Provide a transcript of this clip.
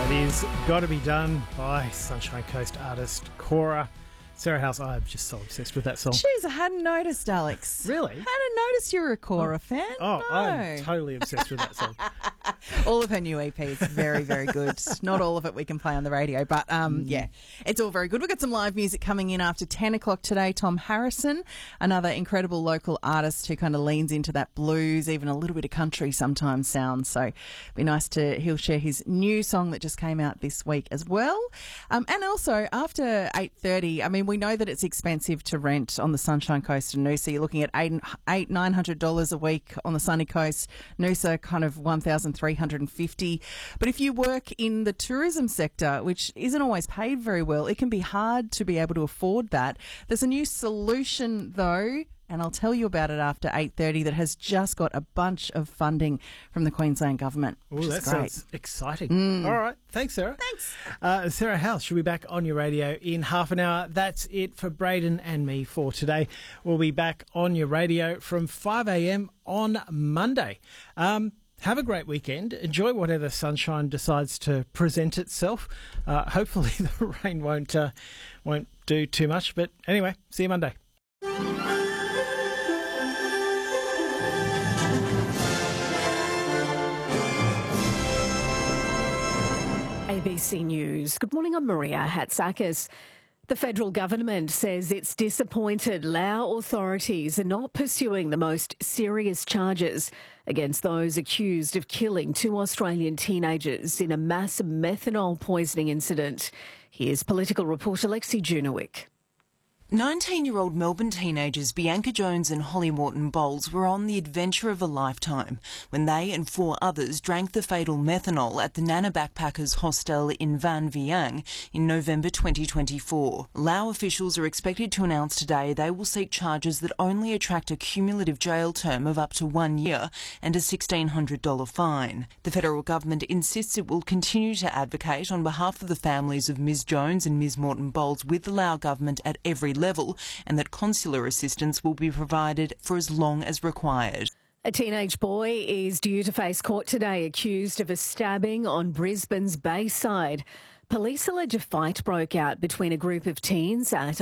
It is Got to Be Done by Sunshine Coast artist Cora. Sarah House, I'm just so obsessed with that song. Jeez, I hadn't noticed, Alex. Really? Hadn't noticed you were a Cora fan. Oh, No. I'm totally obsessed with that song. All of her new EP is very, very good. Not all of it we can play on the radio, but yeah, it's all very good. We've got some live music coming in after 10 o'clock today. Tom Harrison, another incredible local artist who kind of leans into that blues, even a little bit of country sometimes sounds. So it'd be nice he'll share his new song that just came out this week as well. And also after 8:30, I mean, we know that it's expensive to rent on the Sunshine Coast and Noosa. You're looking at $900 a week on the sunny coast. Noosa kind of $1,350. But if you work in the tourism sector, which isn't always paid very well, it can be hard to be able to afford that. There's a new solution though, and I'll tell you about it after 8:30, that has just got a bunch of funding from the Queensland Government. Oh, that sounds exciting. All right. Thanks, Sarah. Thanks. Sarah House should be back on your radio in half an hour. That's it for Braden and me for today. We'll be back on your radio from 5 a.m. on Monday. Have a great weekend. Enjoy whatever sunshine decides to present itself. Hopefully the rain won't do too much. But anyway, see you Monday. ABC News. Good morning, I'm Maria Hatzakis. The federal government says it's disappointed Lao authorities are not pursuing the most serious charges against those accused of killing 2 Australian teenagers in a mass methanol poisoning incident. Here's political reporter Lexi Junowick. 19-year-old Melbourne teenagers Bianca Jones and Holly Morton Bowles were on the adventure of a lifetime when they and 4 others drank the fatal methanol at the Nana Backpackers Hostel in Van Viang in November 2024. Lao officials are expected to announce today they will seek charges that only attract a cumulative jail term of up to 1 year and a $1,600 fine. The federal government insists it will continue to advocate on behalf of the families of Ms Jones and Ms Morton Bowles with the Lao government at every level, and that consular assistance will be provided for as long as required. A teenage boy is due to face court today accused of a stabbing on Brisbane's Bayside. Police allege a fight broke out between a group of teens at